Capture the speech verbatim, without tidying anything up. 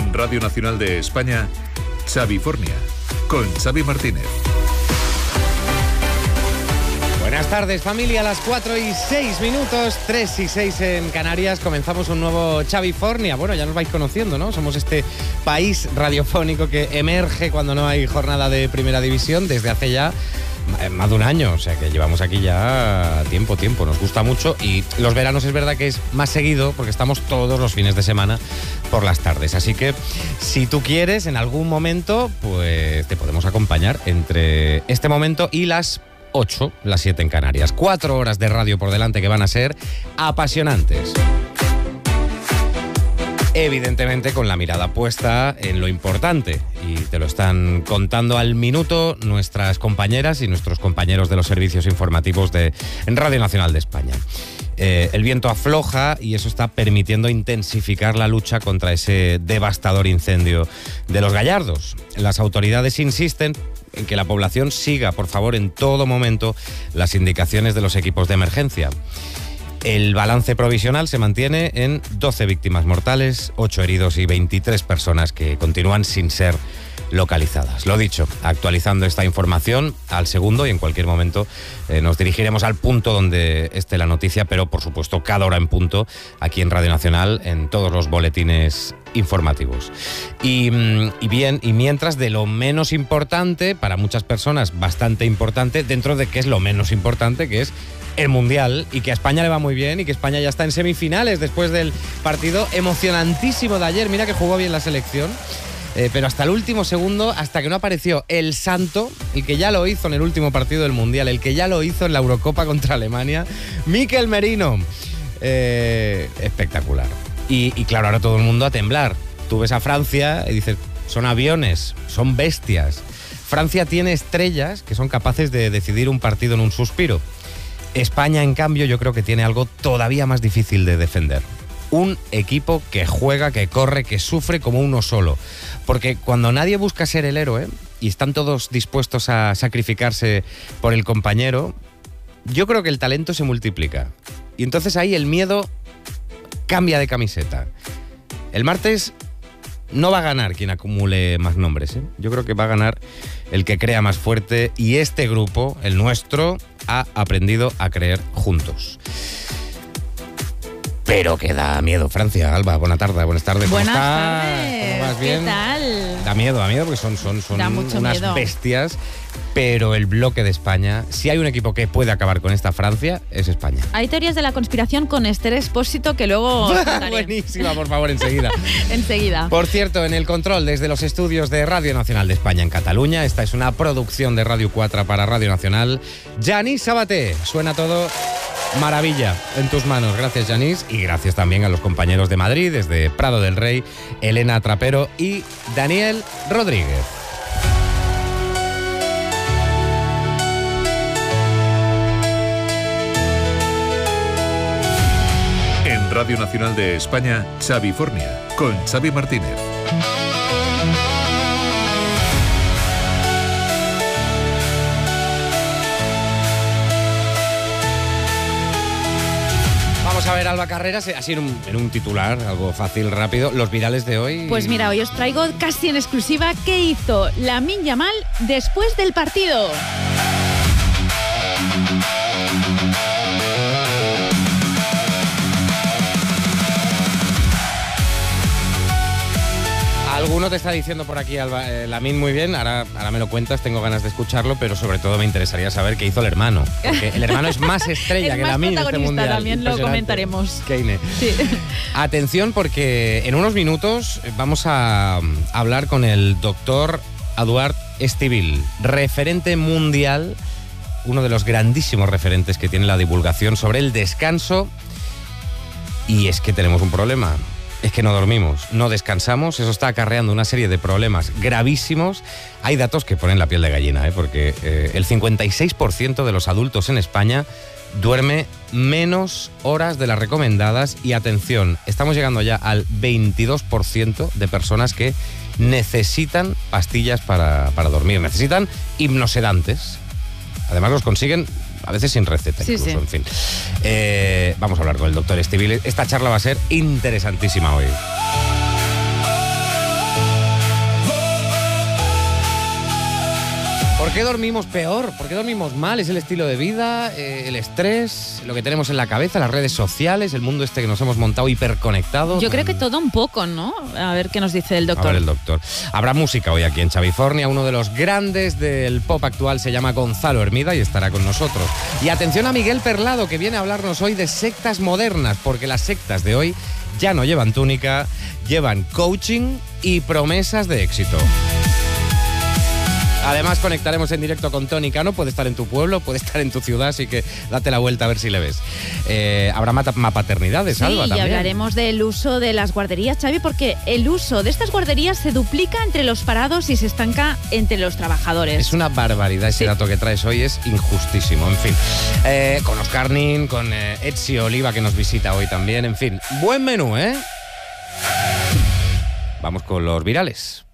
En Radio Nacional de España, Xavifornia, con Xavi Martínez. Buenas tardes, familia, a las cuatro y seis minutos, tres y seis en Canarias. Comenzamos un nuevo Xavifornia. Bueno, ya nos vais conociendo, ¿no? Somos este país radiofónico que emerge cuando no hay jornada de primera división desde hace ya más de un año. O sea que llevamos aquí ya tiempo, tiempo. Nos gusta mucho y los veranos es verdad que es más seguido porque estamos todos los fines de semana por las tardes. Así que si tú quieres, en algún momento, pues te podemos acompañar entre este momento y las ocho, las siete en Canarias. Cuatro horas de radio por delante que van a ser apasionantes. Evidentemente con la mirada puesta en lo importante, y te lo están contando al minuto nuestras compañeras y nuestros compañeros de los servicios informativos de Radio Nacional de España. Eh, el viento afloja y eso está permitiendo intensificar la lucha contra ese devastador incendio de Los Gallardos. Las autoridades insisten en que la población siga, por favor, en todo momento las indicaciones de los equipos de emergencia. El balance provisional se mantiene en doce víctimas mortales, ocho heridos y veintitrés personas que continúan sin ser localizadas. Lo dicho, actualizando esta información al segundo y en cualquier momento eh, nos dirigiremos al punto donde esté la noticia, pero por supuesto cada hora en punto aquí en Radio Nacional, en todos los boletines informativos. Y, y bien, y mientras de lo menos importante, para muchas personas bastante importante, dentro de que es lo menos importante, que es el Mundial, y que a España le va muy bien y que España ya está en semifinales después del partido emocionantísimo de ayer. Mira que jugó bien la selección. Eh, pero hasta el último segundo, hasta que no apareció el santo, el que ya lo hizo en el último partido del Mundial, el que ya lo hizo en la Eurocopa contra Alemania, Mikel Merino. Eh, espectacular. Y, y claro, ahora todo el mundo a temblar. Tú ves a Francia y dices, son aviones, son bestias. Francia tiene estrellas que son capaces de decidir un partido en un suspiro. España, en cambio, yo creo que tiene algo todavía más difícil de defender. Un equipo que juega, que corre, que sufre como uno solo. Porque cuando nadie busca ser el héroe y están todos dispuestos a sacrificarse por el compañero, yo creo que el talento se multiplica. Y entonces ahí el miedo cambia de camiseta. El martes no va a ganar quien acumule más nombres, ¿eh? Yo creo que va a ganar el que crea más fuerte, y este grupo, el nuestro, ha aprendido a creer juntos. Pero que da miedo, Francia. Alba, buena tarde, buenas tardes. Buenas ¿Cómo tardes. ¿Cómo vas? ¿Bien? ¿Qué tal? Da miedo, da miedo porque son, son, son unas miedo. bestias. Pero el bloque de España, si hay un equipo que puede acabar con esta Francia, es España. Hay teorías de la conspiración con Esther Expósito que luego Buenísima, por favor, enseguida. Enseguida. Por cierto, en el control desde los estudios de Radio Nacional de España en Cataluña, esta es una producción de Radio cuatro para Radio Nacional. Yanis Sabaté, suena todo maravilla en tus manos. Gracias, Yanis, y gracias también a los compañeros de Madrid, desde Prado del Rey, Elena Trapero y Daniel Rodríguez. En Radio Nacional de España, Xavifornia, con Xavi Martínez. Vamos a ver, Alba Carreras, así en un, en un titular, algo fácil, rápido, los virales de hoy. Pues mira, hoy os traigo casi en exclusiva qué hizo Lamine Yamal después del partido. Alguno te está diciendo por aquí, Alba, eh, Lamine, muy bien, ahora, ahora me lo cuentas, tengo ganas de escucharlo, pero sobre todo me interesaría saber qué hizo el hermano, porque el hermano es más estrella es que más Lamine en este mundial. También lo comentaremos. Keine. Sí. Atención, porque en unos minutos vamos a hablar con el doctor Eduard Estivil, referente mundial, uno de los grandísimos referentes que tiene la divulgación sobre el descanso. Y es que tenemos un problema. Es que no dormimos, no descansamos, eso está acarreando una serie de problemas gravísimos. Hay datos que ponen la piel de gallina, ¿eh? porque eh, el cincuenta y seis por ciento de los adultos en España duerme menos horas de las recomendadas y, atención, estamos llegando ya al veintidós por ciento de personas que necesitan pastillas para, para dormir, necesitan hipnosedantes. Además los consiguen a veces sin receta, sí, incluso, sí. en fin. Eh, vamos a hablar con el doctor Estivil. Esta charla va a ser interesantísima hoy. ¿Por qué dormimos peor? ¿Por qué dormimos mal? ¿Es el estilo de vida, eh, el estrés, lo que tenemos en la cabeza, las redes sociales, el mundo este que nos hemos montado hiperconectado? Yo creo que todo un poco, ¿no? A ver qué nos dice el doctor. A ver el doctor. Habrá música hoy aquí en Xavifornia. Uno de los grandes del pop actual se llama Gonzalo Hermida y estará con nosotros. Y atención a Miguel Perlado, que viene a hablarnos hoy de sectas modernas, porque las sectas de hoy ya no llevan túnica, llevan coaching y promesas de éxito. Además, conectaremos en directo con Tony Cano. Puede estar en tu pueblo, puede estar en tu ciudad, así que date la vuelta a ver si le ves. Eh, habrá mapaternidades, sí, Alba, y también. hablaremos del uso de las guarderías, Xavi, porque el uso de estas guarderías se duplica entre los parados y se estanca entre los trabajadores. Es una barbaridad ese sí. dato que traes hoy, es injustísimo. En fin, eh, con Oscar Nin, con eh, Ezio Oliva, que nos visita hoy también. En fin, buen menú, ¿eh? Vamos con los virales.